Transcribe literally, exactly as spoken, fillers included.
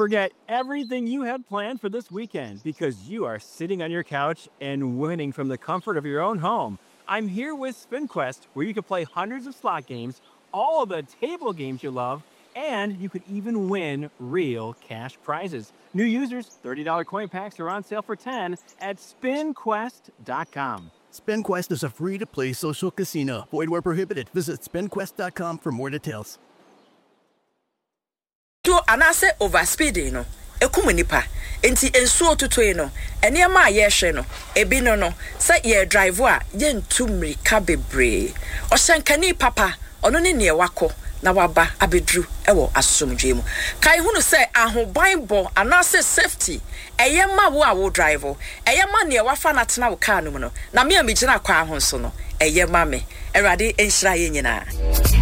Forget everything you had planned for this weekend because you are sitting on your couch and winning from the comfort of your own home. I'm here with SpinQuest, where you can play hundreds of slot games, all of the table games you love, and you could even win real cash prizes. New users, thirty dollars coin packs are on sale for ten dollars at spin quest dot com. SpinQuest is a free-to-play social casino. Void where prohibited. Visit spin quest dot com for more details. To anase overspeeding no ekumunipa enti ensuo totoe no enema ye hwe no ebi no no se ye drive a ye ntumri ka bebre o hyankani papa ono ne ne wako na waba abedru ewo asomdwe mu kai hunu se ahoban bo anase safety eye ma wo a wo drive eye ma ne wafa na tena wo car no mu no na me amigina kwa ahonso no eye ma me erade enhira ye nyina.